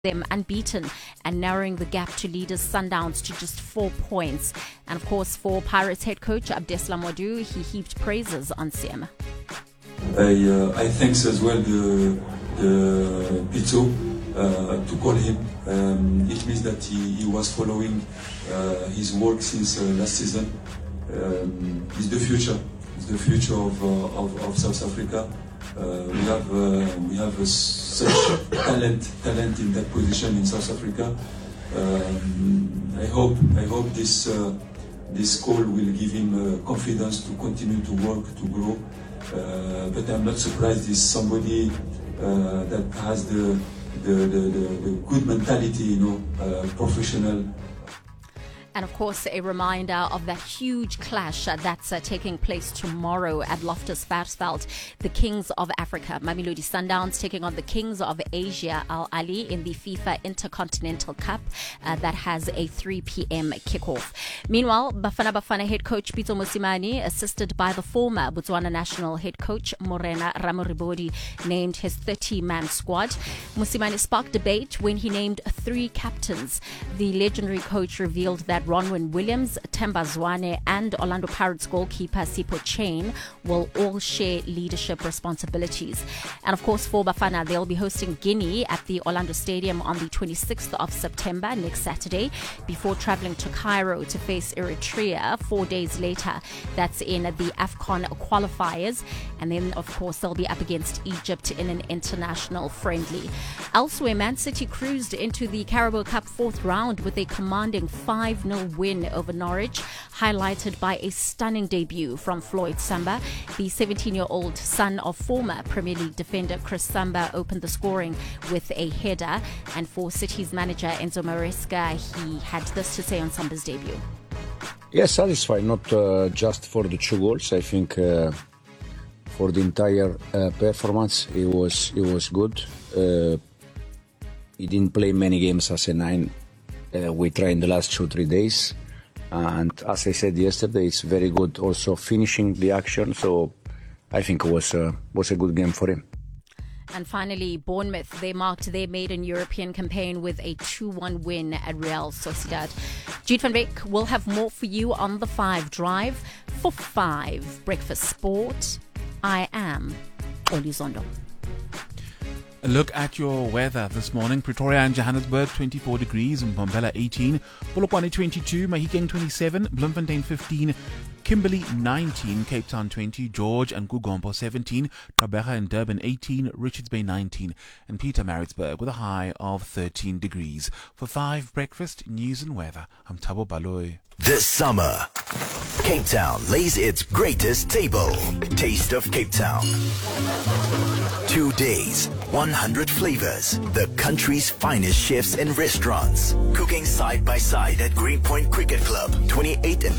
them unbeaten and narrowing the gap to leaders Sundowns to just 4 points. And of course, for Pirates head coach Abdeslam Wadu, he heaped praises on Siema. I thanks as well the Pito to call him. It means that he was following his work since last season. It's the future. It's the future of South Africa. We have such talent in that position in South Africa. I hope this call will give him confidence to continue to work, to grow. But I'm not surprised. He's somebody that has the good mentality, professional. And of course, a reminder of that huge clash that's taking place tomorrow at Loftus Versfeld. The Kings of Africa, Mamelodi Sundowns, taking on the Kings of Asia, Al Ali, in the FIFA Intercontinental Cup that has a 3 p.m. kickoff. Meanwhile, Bafana head coach Pitso Mosimane, assisted by the former Botswana national head coach Morena Ramoribodi, named his 30-man squad. Mosimane sparked debate when he named 3 captains. The legendary coach revealed that Ronwen Williams, Themba Zwane, and Orlando Pirates goalkeeper Sipho Chain will all share leadership responsibilities. And of course, for Bafana, they'll be hosting Guinea at the Orlando Stadium on the 26th of September, next Saturday, before traveling to Cairo to face Eritrea 4 days later. That's in the AFCON qualifiers. And then, of course, they'll be up against Egypt in an international friendly. Elsewhere, Man City cruised into the Carabao Cup 4th round with a commanding 5-0 win over Norwich, highlighted by a stunning debut from Floyd Samba. The 17-year-old son of former Premier League defender Chris Samba opened the scoring with a header. And for City's manager Enzo Maresca, he had this to say on Samba's debut. Yes, satisfied, not just for the 2 goals. I think for the entire performance, it was good. He didn't play many games as a 9. We tried in the last 2-3 days, and as I said yesterday, it's very good also finishing the action, so I think it was a good game for him. And finally, Bournemouth, they marked their maiden European campaign with a 2-1 win at Real Sociedad. Jude van Beek will have more for you on the 5 Drive. For 5 Breakfast Sport, I am Olizondo. A look at your weather this morning. Pretoria and Johannesburg 24 degrees, Mbombela 18, Polokwane 22, Mahikeng 27, Bloemfontein 15, Kimberley 19, Cape Town 20, George and Gugombo 17, Gqeberha and Durban 18, Richards Bay 19, and Pietermaritzburg with a high of 13 degrees. For 5 Breakfast News and Weather, I'm Thabo Baloyi. This summer, Cape Town lays its greatest table. Taste of Cape Town. 2 days, 100 flavors, the country's finest chefs and restaurants, cooking side by side at Greenpoint Cricket Club, 28 and